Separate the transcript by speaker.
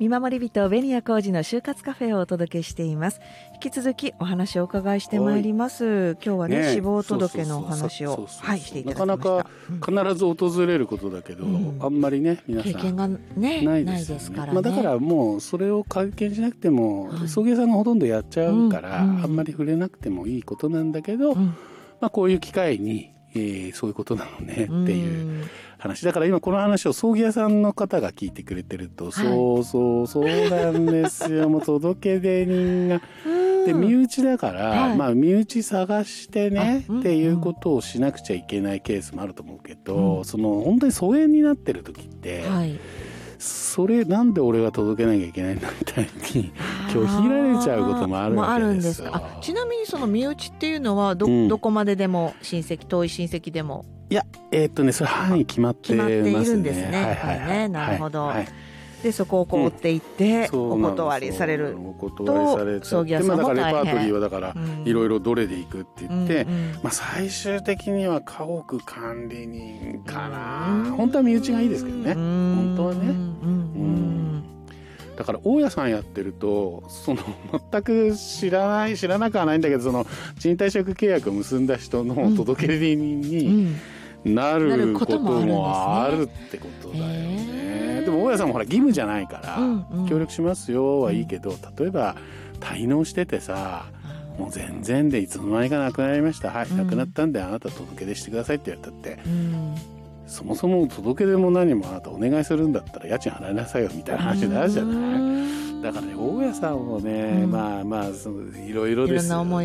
Speaker 1: 見守り人紅谷浩二の就活カフェをお届けしています。引き続きお話をお伺いしてまいります。今日はね、死亡届のお話をしていただきました。
Speaker 2: なかなか必ず訪れることだけど、あんまりね皆さん
Speaker 1: 経験がねないですからね。
Speaker 2: だからもうそれを経験しなくても、送迎さんがほとんどやっちゃうから、あんまり触れなくてもいいことなんだけど、こういう機会にそういうことなのねっていう話だから、今この話を葬儀屋さんの方が聞いてくれてると、そうなんですよもう届け出人がで身内だから、身内探してねっていうことをしなくちゃいけないケースもあると思うけど、その本当に疎遠になってる時って、それなんで俺が届けなきゃいけないんだみたいに拒否られちゃうこともあるわけですよ。
Speaker 1: ちなみにその身内っていうのはどこまででも遠い親戚でも。
Speaker 2: いやそれ範囲決まってますね。
Speaker 1: 決まっているんですね。なるほど。でそこをこう追っていって、お断りされると葬儀屋さんも大変。
Speaker 2: だからレパートリーはだからいろいろどれでいくって言って、最終的には家屋管理人かな。本当は身内がいいですけどね。本当はね。だから大家さんやってると全く知らなくはないんだけど、その賃貸借契約を結んだ人の届け出人になることもあるってことだよね。でも大家さんもほら義務じゃないから、協力しますよはいいけど、例えば滞納しててさ、もう全然でいつの間にかなくなりました、亡くなったんであなた届け出してくださいって言われたって、そもそも届け出も何もあなたお願いするんだったら家賃払いなさいよみたいな話になるじゃない。だからね、大家さんもね、いろいろですよね。